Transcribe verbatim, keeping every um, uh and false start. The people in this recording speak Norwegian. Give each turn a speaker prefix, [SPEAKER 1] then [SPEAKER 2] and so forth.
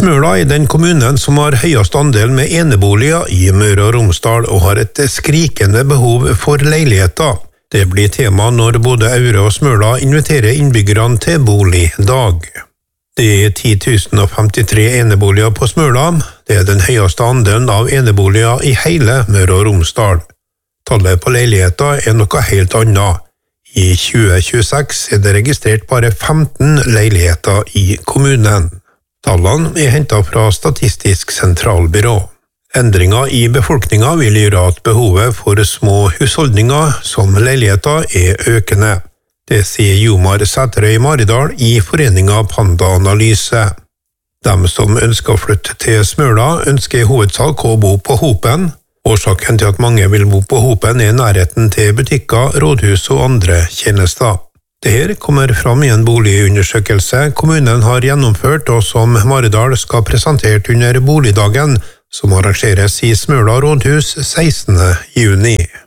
[SPEAKER 1] Smøla er den kommunen som har høyest andel med eneboliger i Møre og Romsdal og har et skrikende behov for leiligheter. Det blir tema når både Aure og Smøla inviterer innbyggerne til boligdag. Det er ti tusen femtitre eneboliger på Smøla. Det er den høyeste andelen av eneboliger i hele Møre og Romsdal. Tallet på leiligheter er noe helt annet. I tjue tjueseks er det registrert bare femten leiligheter i kommunen. Tallene er hentet fra Statistisk sentralbyrå. Endringer i befolkningen vil gjøre at behovet for små husholdninger som leiligheter er økende. Det sier Jomar Sæterøy Maridal i foreningen Panda Analyse. De som ønsker å flytte til Smøla ønsker i hovedsak å bo på Hopen. Årsaken til at mange vil bo på Hopen er nærheten til butikker, rådhus og andre tjenester. Dette kommer fram i en boligundersøkelse kommunen har gjennomført og som Maridal skal presentert under boligdagen, som arrangeres i Smøla rådhus sekstende juni.